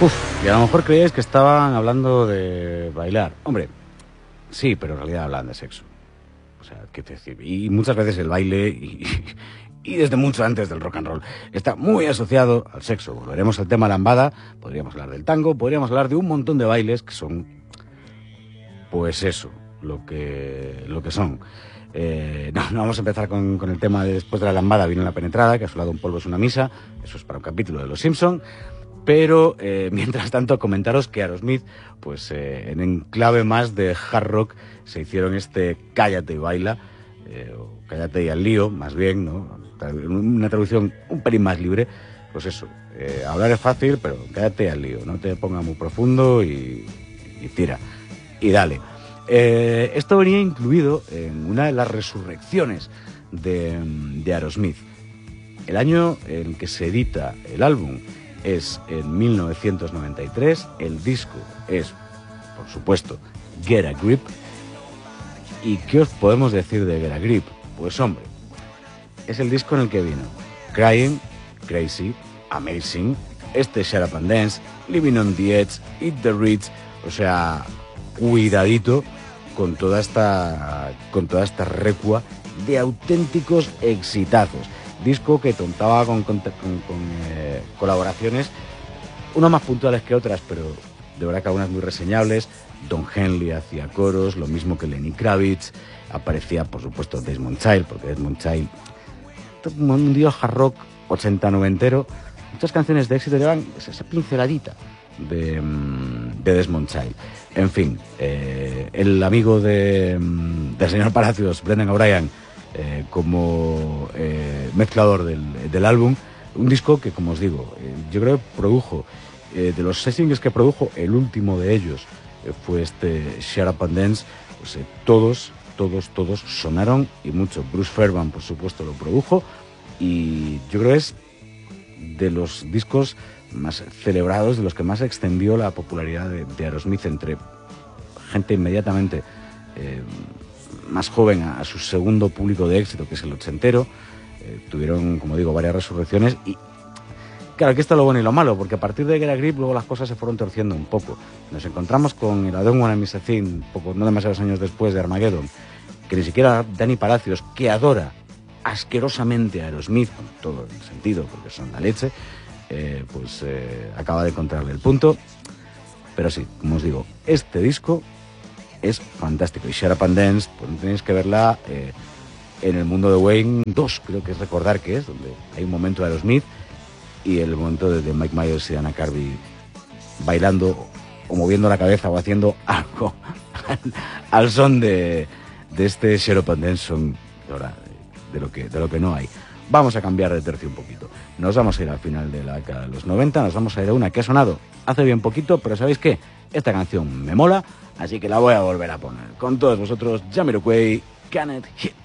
Y a lo mejor creíais que estaban hablando de bailar. Hombre, sí, pero en realidad hablan de sexo. O sea, ¿qué te decir? Y muchas veces el baile, y desde mucho antes del rock and roll, está muy asociado al sexo. Volveremos al tema lambada, podríamos hablar del tango, podríamos hablar de un montón de bailes que son, pues eso, lo que son. No vamos a empezar con el tema de después de la lambada viene la penetrada, que a su lado un polvo es una misa, eso es para un capítulo de Los Simpson. Pero, mientras tanto, comentaros que Aerosmith, pues en enclave más de hard rock, se hicieron este Cállate y baila, o Cállate y al lío, más bien, ¿no? Una traducción un pelín más libre, pues eso, hablar es fácil, pero cállate y al lío, no te pongas muy profundo y tira, y dale. Esto venía incluido en una de las resurrecciones de Aerosmith. El año en que se edita el álbum es en 1993, el disco es, por supuesto, Get a Grip. ¿Y qué os podemos decir de Get a Grip? Pues hombre, es el disco en el que vino Crying, Crazy, Amazing, Shut Up and Dance, Living on the Edge, Eat the Rich, o sea, cuidadito con toda esta recua de auténticos exitazos. Disco que contaba con colaboraciones, unas más puntuales que otras, pero de verdad que algunas muy reseñables. Don Henley hacía coros, lo mismo que Lenny Kravitz, aparecía por supuesto Desmond Child, porque Desmond Child, un dios hard rock 80-90ero, muchas canciones de éxito llevan esa pinceladita de Desmond Child. En fin, el amigo del señor Palacios, Brendan O'Brien, como mezclador del álbum, un disco que, como os digo, yo creo que produjo, de los 6 singles que produjo, el último de ellos fue este Shut Up and Dance, pues, todos sonaron y mucho. Bruce Fairbairn, por supuesto, lo produjo, y yo creo que es de los discos más celebrados, de los que más extendió la popularidad de Aerosmith entre gente inmediatamente más joven a su segundo público de éxito, que es el ochentero. Tuvieron, como digo, varias resurrecciones, y claro, aquí está lo bueno y lo malo, porque a partir de Get a Grip luego las cosas se fueron torciendo un poco. Nos encontramos con el I Don't Wanna Miss a Thing, no demasiados años después de Armageddon, que ni siquiera Dani Palacios, que adora asquerosamente a Aerosmith, con todo el sentido, porque son la leche, acaba de encontrarle el punto. Pero sí, como os digo, este disco es fantástico. Y Shut Up and Dance, pues no tenéis que verla en El Mundo de Wayne 2, creo que es recordar que es, donde hay un momento de Aerosmith y el momento de Mike Myers y Dana Carvey bailando o moviendo la cabeza o haciendo algo al son de este Shut Up and Dance, son de lo que no hay. Vamos a cambiar de tercio un poquito. Nos vamos a ir al final de la década de los 90, nos vamos a ir a una que ha sonado hace bien poquito, pero ¿sabéis qué? Esta canción me mola, así que la voy a volver a poner. Con todos vosotros, Jamiroquai, Can It Hit.